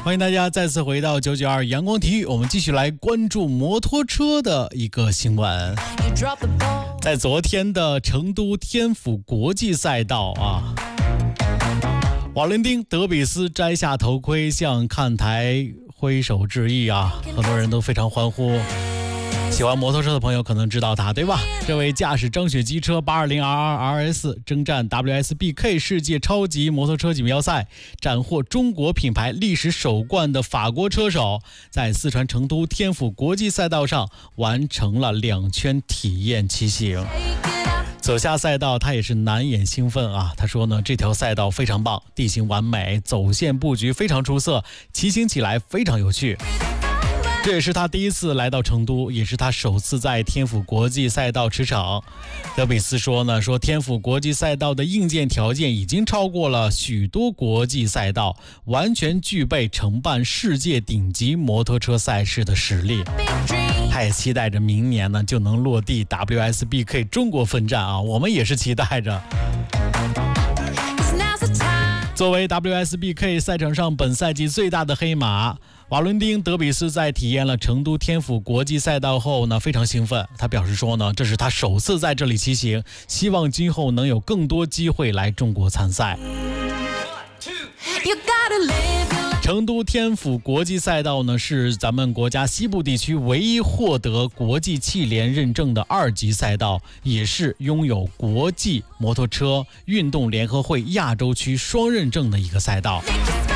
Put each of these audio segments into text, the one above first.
欢迎大家再次回到992阳光体育，我们继续来关注摩托车的一个新闻。在昨天的成都天府国际赛道啊，瓦伦丁·德比斯摘下头盔向看台挥手致意啊，很多人都非常欢呼。喜欢摩托车的朋友可能知道他，对吧？这位驾驶张雪机车 820RR-RS 征战 WSBK 世界超级摩托车锦标赛，斩获中国品牌历史首冠的法国车手，在四川成都天府国际赛道上完成了2圈体验骑行。走下赛道，他也是难掩兴奋啊！他说呢，这条赛道非常棒，地形完美，走线布局非常出色，骑行起来非常有趣。这也是他第一次来到成都，也是他首次在天府国际赛道驰骋。德比斯说呢，天府国际赛道的硬件条件已经超过了许多国际赛道，完全具备承办世界顶级摩托车赛事的实力。他也期待着明年呢就能落地 WSBK 中国分站啊，我们也是期待着。作为 WSBK 赛场上本赛季最大的黑马，瓦伦丁·德比斯在体验了成都天府国际赛道后呢，非常兴奋。他表示说呢，这是他首次在这里骑行，希望今后能有更多机会来中国参赛。成都天府国际赛道呢，是咱们国家西部地区唯一获得国际汽联认证的2级赛道，也是拥有国际摩托车运动联合会亚洲区双认证的一个赛道。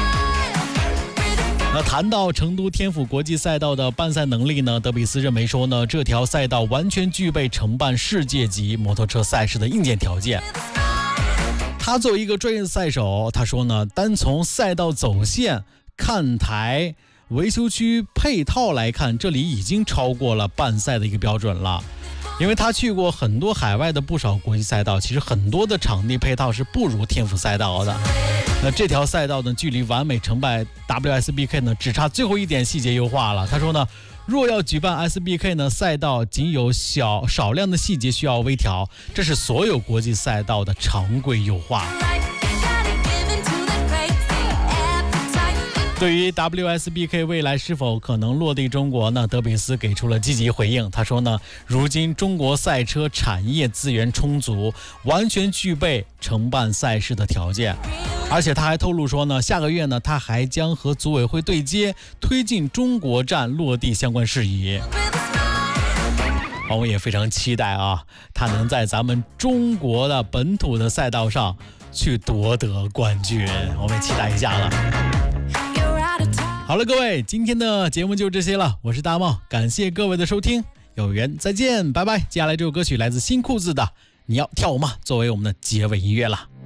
那谈到成都天府国际赛道的办赛能力呢，德比斯认为说呢，这条赛道完全具备承办世界级摩托车赛事的硬件条件。他作为一个专业赛手，他说呢，单从赛道走线、看台、维修区配套来看，这里已经超过了办赛的一个标准了。因为他去过很多海外的不少国际赛道，其实很多的场地配套是不如天府赛道的。那这条赛道呢，距离完美承办 WSBK 呢，只差最后一点细节优化了。他说呢，若要举办 SBK 呢，赛道仅有少量的细节需要微调，这是所有国际赛道的常规优化。对于 WSBK 未来是否可能落地中国呢，德比斯给出了积极回应。他说呢，如今中国赛车产业资源充足，完全具备承办赛事的条件。而且他还透露说呢，下个月呢，他还将和组委会对接，推进中国站落地相关事宜。我们也非常期待啊，他能在咱们中国的本土的赛道上去夺得冠军，我们也期待一下了。好了，各位，今天的节目就这些了，我是大茂，感谢各位的收听，有缘再见，拜拜。接下来这首歌曲来自新裤子的《你要跳舞吗》作为我们的结尾音乐了。